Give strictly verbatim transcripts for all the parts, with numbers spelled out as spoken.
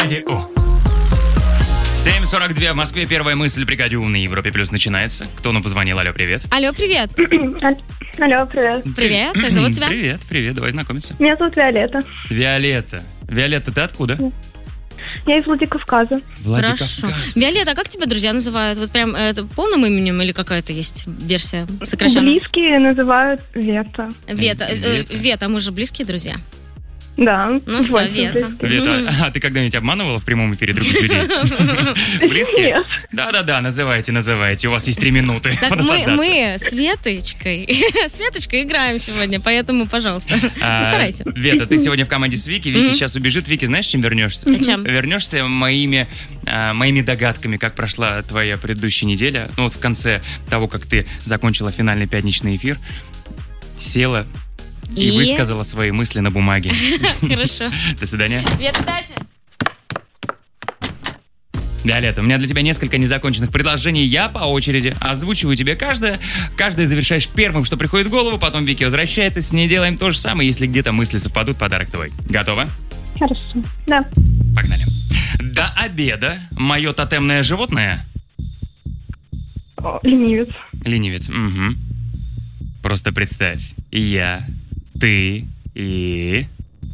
Радио. семь сорок два в Москве. Первая мысль бригаде «Ум» на Европе Плюс начинается. Кто нам позвонил? Алло, привет. Алло, привет. Алло, привет. Привет, как зовут тебя? Привет, привет, давай знакомиться. Меня зовут Виолетта. Виолетта. Виолетта, ты откуда? Я из Владикавказа. Владикавказ. Хорошо. Виолетта, а как тебя друзья называют? Вот прям это полным именем или какая-то есть версия сокращенная? Близкие называют Вета. Вета. э, э, Вета. Вета, мы же близкие друзья. Да. Ну все, вот, Вета. Вета, а ты когда-нибудь обманывала в прямом эфире других людей? Близкие? Нет. Да-да-да, называйте, называйте. У вас есть три минуты. Так мы, понаслаждаться. мы с Веточкой, с Веточкой играем сегодня, поэтому, пожалуйста, А, постарайся. Вета, ты сегодня в команде с Вики. Вики Мгм. сейчас убежит. Вики, знаешь, чем вернешься? А чем? Вернешься моими, а, моими догадками, как прошла твоя предыдущая неделя. Ну вот в конце того, как ты закончила финальный пятничный эфир, села и, И? высказала свои мысли на бумаге. Хорошо. До свидания. Вета, удачи. Виолетта, у меня для тебя несколько незаконченных предложений. Я по очереди озвучиваю тебе каждое. Каждое завершаешь первым, что приходит в голову. Потом Вики возвращается. С ней делаем то же самое. Если где-то мысли совпадут, подарок твой. Готова? Хорошо. Да. Погнали. До обеда мое тотемное животное... О, ленивец. Ленивец. Угу. Просто представь. Я, ты и...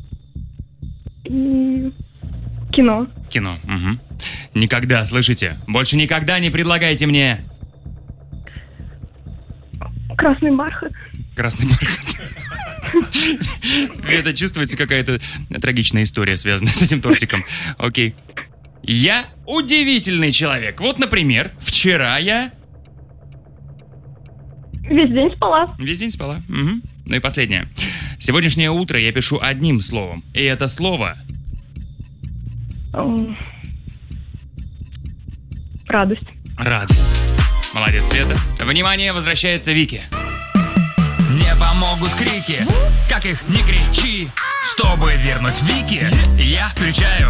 И кино. Кино. Угу. Никогда, слышите? Больше никогда не предлагайте мне... Красный бархат. Красный бархат. Это чувствуется какая-то трагичная история, связанная с этим тортиком. Окей. Я удивительный человек. Вот, например, вчера я... Весь день спала. Весь день спала. Мгм. Ну и последнее. Сегодняшнее утро я пишу одним словом. И это слово... О, радость. Радость. Молодец, Света. Внимание, возвращается Вики. Не помогут крики, как их не кричи. Чтобы вернуть Вики, я включаю.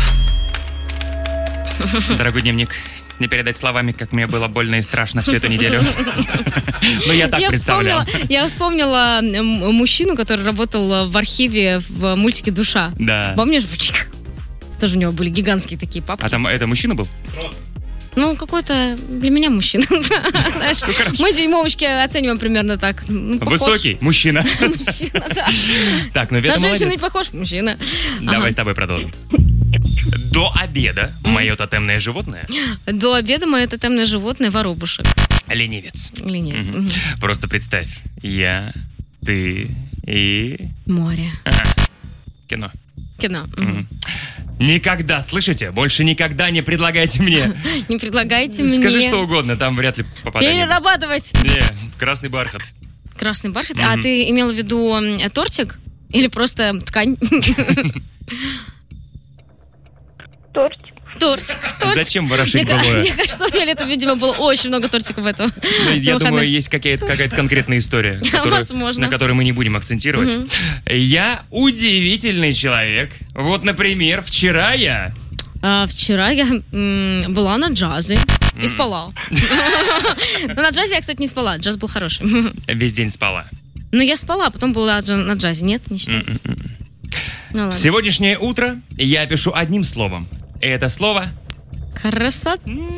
Дорогой дневник, не передать словами, как мне было больно и страшно всю эту неделю. Но я так Я представлял. вспомнила, я вспомнила м, мужчину, который работал в архиве в мультике «Душа». Да. Помнишь? Тоже у него были гигантские такие папки. А там это мужчина был? Ну, какой-то для меня мужчина. Знаешь, мы дюймовочки оцениваем примерно так. Ну, похож. Высокий мужчина. Мужчина, да. Так, ну На Вета женщину молодец. не похож, мужчина. Давай Ага. с тобой продолжим. До обеда мое тотемное животное До обеда мое тотемное животное — воробушек. ленивец. Ленивец. Мгм. Мгм. Просто представь. Я, ты и... Море. Ага. Кино. Кино. Мгм. Мгм. Никогда, слышите? Больше никогда не предлагайте мне. Не предлагайте мне Скажи что угодно, там вряд ли попадание. перерабатывать. Не, красный бархат. Красный бархат. Мгм. А ты имел в виду м, тортик? Или просто ткань? Тортик. Тортик. Тортик. Зачем ворошить Мне, ка- головой? мне кажется, у Виолетты, видимо, было очень много тортиков этого. Ну, я на думаю, выходных. есть какая-то, какая-то конкретная история, которую- Возможно. на которой мы не будем акцентировать. Мгм. Я удивительный человек. Вот, например, вчера я... А, вчера я м, была на джазе и спала. Но на джазе я, кстати, не спала. Джаз был хороший. Весь день спала. Но я спала, а потом была джа- на джазе. Нет, не считается. Ну ладно. Сегодняшнее утро я пишу одним словом. И это слово... Красота.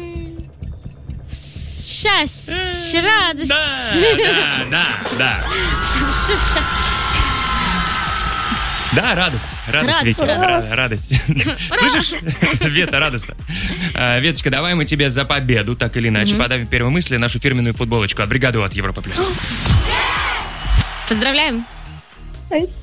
Счастье, радость. Да, да, да, да. Да, радость. Радость, Радость, Вики. радость. Ра- радость. Слышишь? Вета, радостно. А, Веточка, давай мы тебе за победу, так или иначе, подавим первые мысли, нашу фирменную футболочку от бригады от Европа Плюс. Поздравляем. Ай.